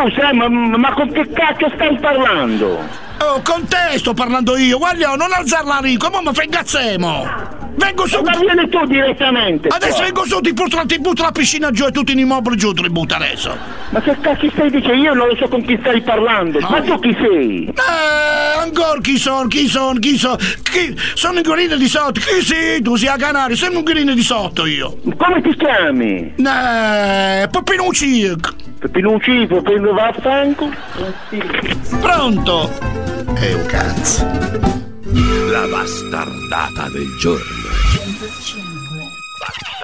scusa, ma con che cacchio stai parlando? Oh, con te sto parlando io, guarda, non alzare la rico, ma mi fai ingazzemo! Vengo su! Ma vieni tu direttamente! Adesso qua. vengo su, ti butto la piscina giù e tutti gli immobili giù te li butto adesso! Ma che cacchio stai dicendo? Io non lo so con chi stai parlando! No. Ma tu chi sei? Ancora chi sono? Sono un guarino di sotto, chi sei? Tu sei a Canario, sei un guarino di sotto io! Come ti chiami? Peppino Circo! Peppino Circo, prendo vaffanculo? Pronto? È un cazzo! La bastardata del giorno. 105